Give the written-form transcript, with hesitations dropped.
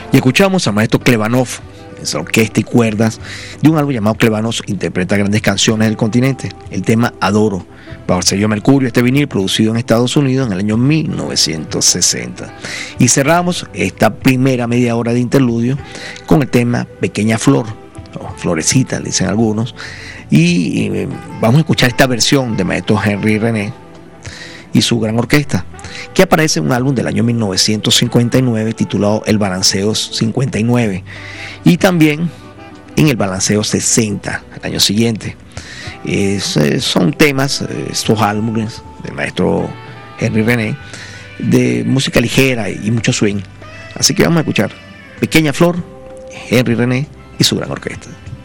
Y escuchamos al maestro Klebanov, esa orquesta y cuerdas, de un álbum llamado Klebanov interpreta grandes canciones del continente, el tema Adoro, bajo el sello Mercurio, este vinil producido en Estados Unidos en el año 1960. Y cerramos esta primera media hora de interludio con el tema Pequeña Flor, o Florecita, le dicen algunos, y vamos a escuchar esta versión de maestro Henry René y su gran orquesta, que aparece en un álbum del año 1959 titulado El Balanceo 59, y también en el Balanceo 60, el año siguiente. Son temas, estos álbumes del maestro Henry René, de música ligera y mucho swing. Así que vamos a escuchar Pequeña Flor, Henry René y su gran orquesta.